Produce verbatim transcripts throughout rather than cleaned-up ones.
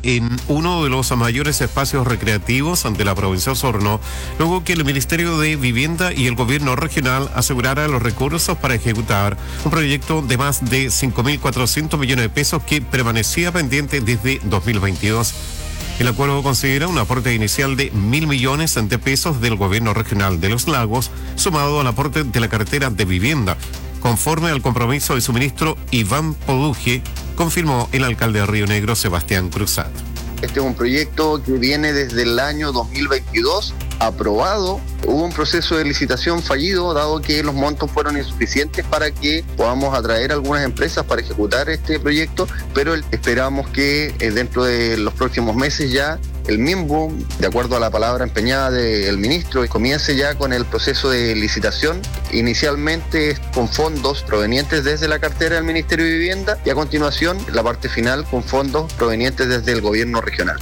en uno de los mayores espacios recreativos de la provincia de Osorno, luego que el Ministerio de Vivienda y el Gobierno regional asegurara los recursos para ejecutar un proyecto de más de cinco mil cuatrocientos millones de pesos que permanecía pendiente desde dos mil veintidós. El acuerdo considera un aporte inicial de mil millones de pesos del Gobierno regional de Los Lagos, sumado al aporte de la cartera de vivienda, conforme al compromiso de su ministro Iván Poduje, confirmó el alcalde de Río Negro, Sebastián Cruzat. Este es un proyecto que viene desde el año dos mil veintidós, aprobado. Hubo un proceso de licitación fallido, dado que los montos fueron insuficientes para que podamos atraer algunas empresas para ejecutar este proyecto, pero esperamos que eh, dentro de los próximos meses ya el MIMBU, de acuerdo a la palabra empeñada del ministro, comience ya con el proceso de licitación, inicialmente con fondos provenientes desde la cartera del Ministerio de Vivienda y a continuación la parte final con fondos provenientes desde el gobierno regional.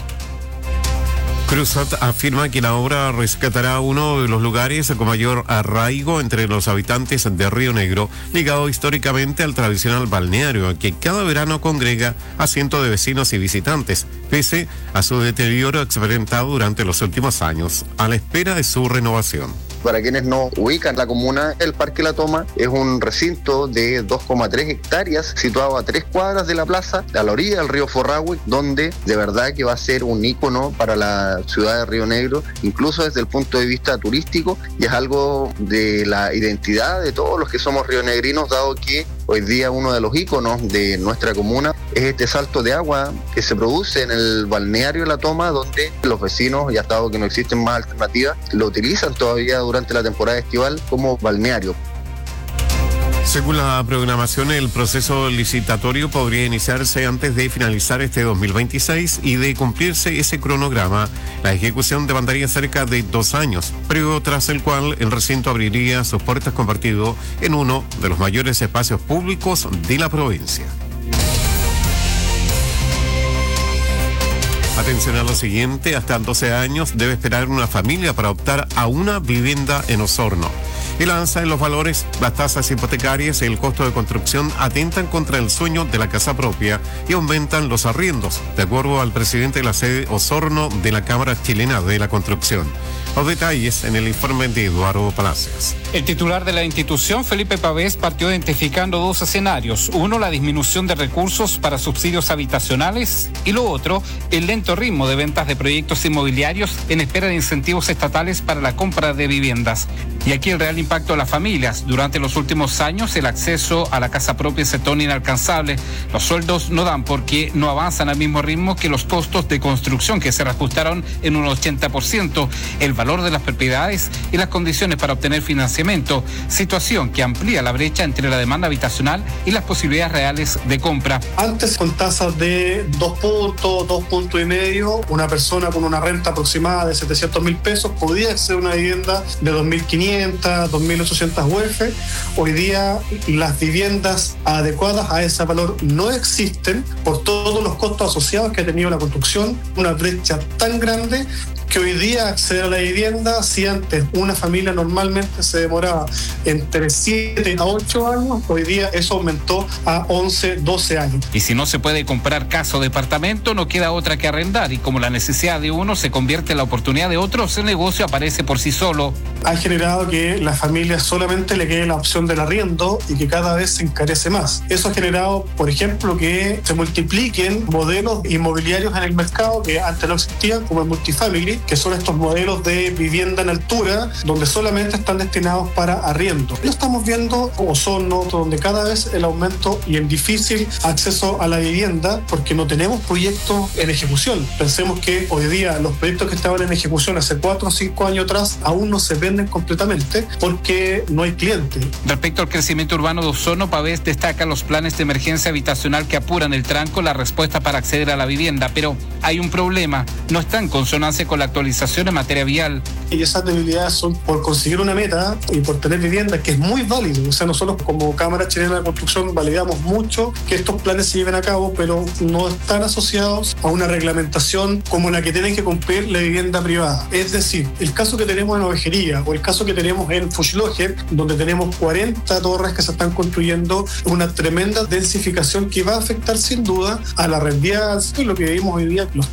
Cruzat afirma que la obra rescatará uno de los lugares con mayor arraigo entre los habitantes de Río Negro, ligado históricamente al tradicional balneario que cada verano congrega a cientos de vecinos y visitantes, pese a su deterioro experimentado durante los últimos años, a la espera de su renovación. Para quienes no ubican la comuna, el Parque La Toma es un recinto de dos coma tres hectáreas situado a tres cuadras de la plaza, a la orilla del río Forragüe, donde de verdad que va a ser un ícono para la ciudad de Río Negro, incluso desde el punto de vista turístico, y es algo de la identidad de todos los que somos rionegrinos, dado que hoy día uno de los íconos de nuestra comuna es este salto de agua que se produce en el balneario La Toma, donde los vecinos, ya dado que no existen más alternativas, lo utilizan todavía durante la temporada estival como balneario. Según la programación, el proceso licitatorio podría iniciarse antes de finalizar este dos mil veintiséis y de cumplirse ese cronograma, la ejecución demandaría cerca de dos años, periodo tras el cual el recinto abriría sus puertas convertido en uno de los mayores espacios públicos de la provincia. Atención a lo siguiente, hasta doce años debe esperar una familia para optar a una vivienda en Osorno. El alza en los valores, las tasas hipotecarias y el costo de construcción atentan contra el sueño de la casa propia y aumentan los arriendos, de acuerdo al presidente de la sede Osorno de la Cámara Chilena de la Construcción. Los detalles en el informe de Eduardo Palacios. El titular de la institución, Felipe Pavés, partió identificando dos escenarios. Uno, la disminución de recursos para subsidios habitacionales y lo otro, el lento ritmo de ventas de proyectos inmobiliarios en espera de incentivos estatales para la compra de viviendas. Y aquí el real impacto a las familias. Durante los últimos años, el acceso a la casa propia se torna inalcanzable. Los sueldos no dan porque no avanzan al mismo ritmo que los costos de construcción, que se reajustaron en un ochenta por ciento. El valor de las propiedades y las condiciones para obtener financiamiento, situación que amplía la brecha entre la demanda habitacional y las posibilidades reales de compra. Antes, con tasas de dos puntos, dos puntos y medio, una persona con una renta aproximada de setecientos mil pesos podía acceder a una vivienda de dos mil quinientas, dos mil ochocientas U F. Hoy día las viviendas adecuadas a ese valor no existen por todos los costos asociados que ha tenido la construcción, una brecha tan grande que hoy día acceder a la vivienda, si antes una familia normalmente se demoraba entre siete a ocho años, hoy día eso aumentó a once, doce años. Y si no se puede comprar casa o departamento, no queda otra que arrendar, y como la necesidad de uno se convierte en la oportunidad de otros, el negocio aparece por sí solo. Ha generado que la familia solamente le quede la opción del arriendo y que cada vez se encarece más. Eso ha generado, por ejemplo, que se multipliquen modelos inmobiliarios en el mercado que antes no existían, como el multifamily, que son estos modelos de vivienda en altura, donde solamente están destinados para arriendo. Lo estamos viendo como Osorno, donde cada vez el aumento y el difícil acceso a la vivienda, porque no tenemos proyectos en ejecución. Pensemos que hoy día los proyectos que estaban en ejecución hace cuatro o cinco años atrás aún no se venden completamente porque no hay cliente. Respecto al crecimiento urbano de Osorno, Pavés destaca los planes de emergencia habitacional que apuran el tranco, la respuesta para acceder a la vivienda, pero hay un problema, no está en consonancia con la actualización en materia vial. Y esas debilidades son por conseguir una meta y por tener vivienda, que es muy válido. O sea, nosotros como Cámara Chilena de Construcción validamos mucho que estos planes se lleven a cabo, pero no están asociados a una reglamentación como la que tienen que cumplir la vivienda privada. Es decir, el caso que tenemos en Ovejería o el caso que tenemos en Fuschloger, donde tenemos cuarenta torres que se están construyendo, una tremenda densificación que va a afectar sin duda a la red vial. Y lo que vimos hoy día